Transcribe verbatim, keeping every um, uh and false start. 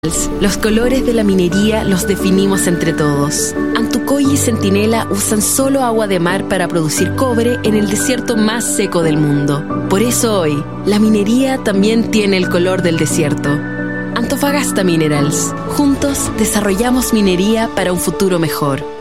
Los colores de la minería los definimos entre todos. Antucoy y Centinela usan solo agua de mar para producir cobre en el desierto más seco del mundo. Por eso hoy, la minería también tiene el color del desierto. Antofagasta Minerals. Juntos desarrollamos minería para un futuro mejor.